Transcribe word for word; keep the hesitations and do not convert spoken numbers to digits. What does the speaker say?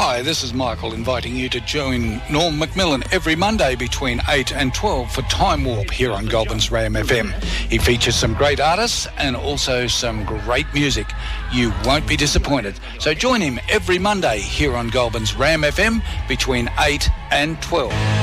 Hi, this is Michael inviting you to join Norm Macmillan every Monday between eight and twelve for Time Warp here on Goulburn's Ram F M. He features some great artists and also some great music. You won't be disappointed. So join him every Monday here on Goulburn's Ram F M between eight and twelve.